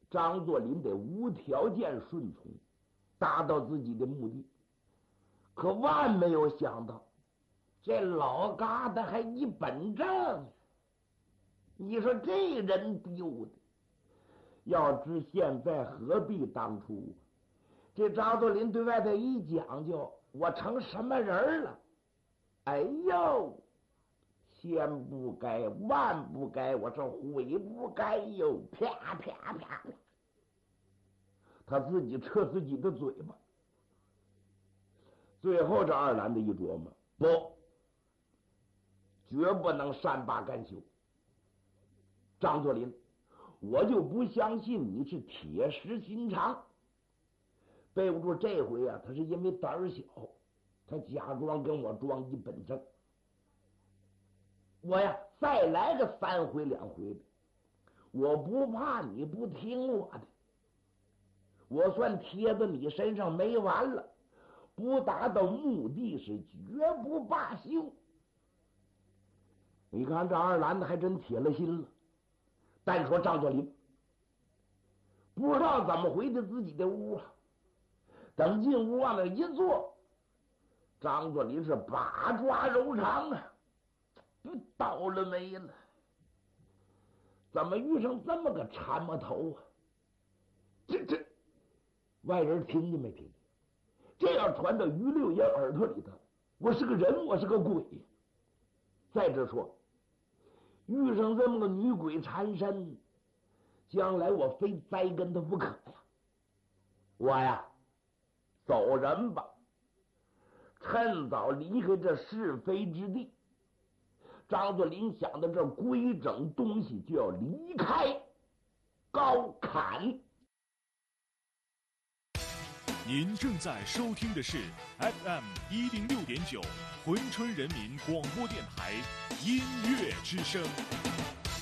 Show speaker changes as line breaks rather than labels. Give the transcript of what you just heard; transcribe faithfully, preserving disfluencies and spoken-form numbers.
张作霖得无条件顺从，达到自己的目的。可万没有想到，这老疙瘩还一本正。你说这人丢的，要知现在何必当初？这张作霖对外头一讲究，我成什么人了？哎呦，千不该万不该，我说悔不该哟！啪啪啪啪，他自己撤自己的嘴巴。最后这二郎的一琢磨，不，绝不能善罢甘休。张作霖，我就不相信你是铁石心肠。背不住这回啊，他是因为胆儿小，他假装跟我装一本正。我呀，再来个三回两回的，我不怕你不听我的，我算贴在你身上没完了，不达到目的是绝不罢休。你看这二郎子还真铁了心了。单说张作霖不知道怎么回的自己的屋啊，等进屋往那一坐，张作霖是八抓柔肠啊，不倒了霉了，怎么遇上这么个缠磨头啊？这这外人听见没听见？这要传到于六爷耳朵里头，我是个人，我是个鬼。再者说，遇上这么个女鬼缠身，将来我非栽跟他不可呀！我呀，走人吧，趁早离开这是非之地。张作霖想到这规整东西，就要离开高坎。
您正在收听的是 F M 一零六点九，珲春人民广播电台音乐之声。